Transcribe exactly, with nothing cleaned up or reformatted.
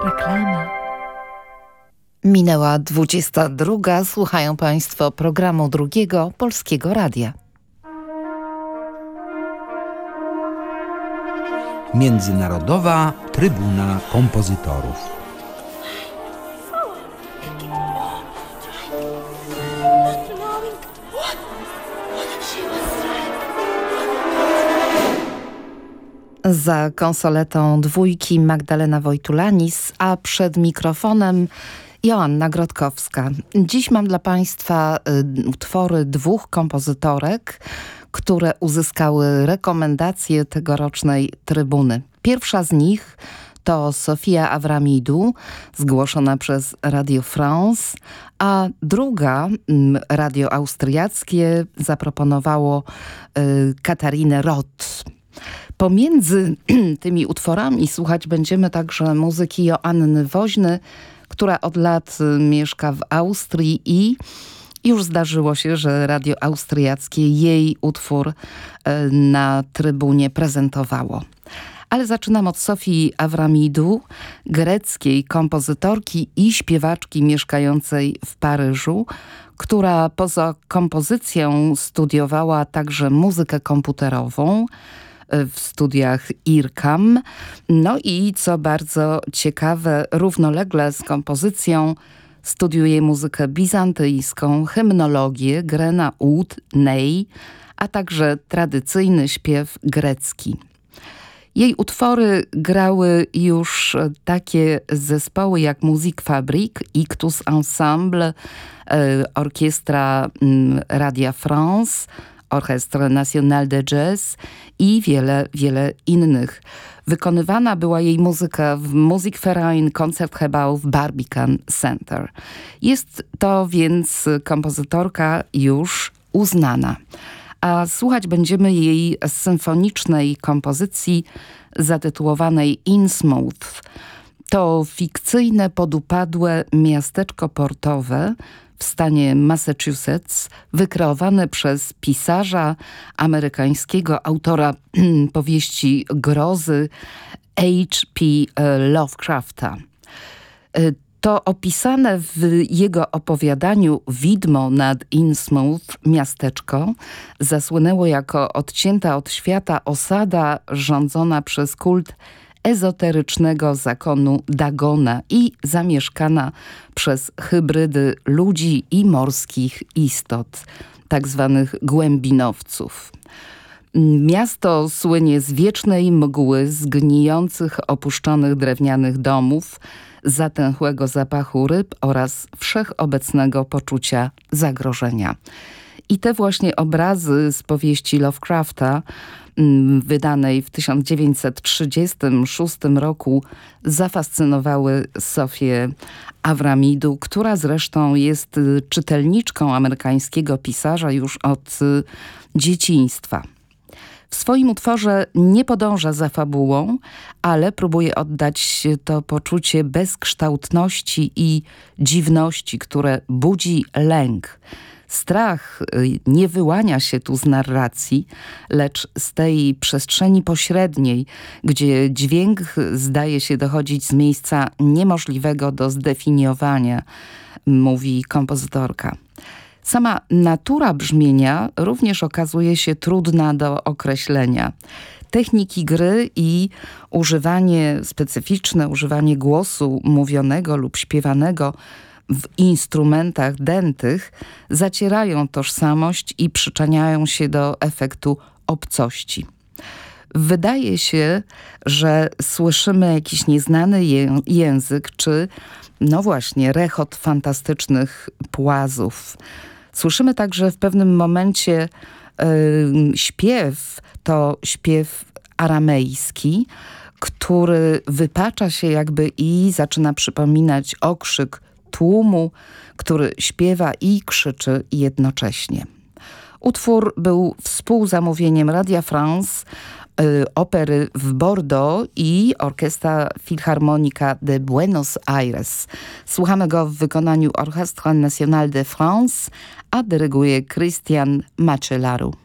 Reklama. Minęła dwudziesta druga. Słuchają Państwo programu Drugiego Polskiego Radia. Międzynarodowa Trybuna Kompozytorów. Za konsoletą dwójki Magdalena Wojtulanis, a przed mikrofonem Joanna Grotkowska. Dziś mam dla Państwa y, utwory dwóch kompozytorek, które uzyskały rekomendacje tegorocznej trybuny. Pierwsza z nich to Sofia Avramidou, zgłoszona przez Radio France, a druga, radio austriackie, zaproponowało y, Katarinę Roth. Pomiędzy tymi utworami słuchać będziemy także muzyki Joanny Woźny, która od lat mieszka w Austrii i już zdarzyło się, że radio austriackie jej utwór na trybunie prezentowało. Ale zaczynam od Sofii Avramidou, greckiej kompozytorki i śpiewaczki mieszkającej w Paryżu, która poza kompozycją studiowała także muzykę komputerową w studiach I R C A M. No i co bardzo ciekawe, równolegle z kompozycją studiuje muzykę bizantyjską, hymnologię, grę na ud, ney, a także tradycyjny śpiew grecki. Jej utwory grały już takie zespoły jak Musique Fabrique, Ictus Ensemble, Orkiestra Radia France, Orchestre National de Jazz i wiele, wiele innych. Wykonywana była jej muzyka w Musikverein Konzertgebouw w Barbican Center. Jest to więc kompozytorka już uznana. A słuchać będziemy jej symfonicznej kompozycji zatytułowanej Innsmouth. To fikcyjne, podupadłe miasteczko portowe w stanie Massachusetts, wykreowane przez pisarza amerykańskiego, autora powieści grozy H P Lovecrafta. To opisane w jego opowiadaniu widmo nad Innsmouth miasteczko zasłynęło jako odcięta od świata osada rządzona przez kult ezoterycznego zakonu Dagona i zamieszkana przez hybrydy ludzi i morskich istot, tak zwanych głębinowców. Miasto słynie z wiecznej mgły, z gnijących, opuszczonych drewnianych domów, zatęchłego zapachu ryb oraz wszechobecnego poczucia zagrożenia. I te właśnie obrazy z powieści Lovecrafta, wydanej w tysiąc dziewięćset trzydziestym szóstym roku, zafascynowały Sofię Avramidou, która zresztą jest czytelniczką amerykańskiego pisarza już od dzieciństwa. W swoim utworze nie podąża za fabułą, ale próbuje oddać to poczucie bezkształtności i dziwności, które budzi lęk. Strach nie wyłania się tu z narracji, lecz z tej przestrzeni pośredniej, gdzie dźwięk zdaje się dochodzić z miejsca niemożliwego do zdefiniowania, mówi kompozytorka. Sama natura brzmienia również okazuje się trudna do określenia. Techniki gry i używanie, specyficzne używanie głosu mówionego lub śpiewanego w instrumentach dętych zacierają tożsamość i przyczaniają się do efektu obcości. Wydaje się, że słyszymy jakiś nieznany je- język, czy no właśnie rechot fantastycznych płazów. Słyszymy także w pewnym momencie yy, śpiew, to śpiew aramejski, który wypacza się jakby i zaczyna przypominać okrzyk tłumu, który śpiewa i krzyczy jednocześnie. Utwór był współzamówieniem Radia France, y, opery w Bordeaux i Orkiestra Philharmonica de Buenos Aires. Słuchamy go w wykonaniu Orchestre National de France, a dyryguje Christian Macellaro.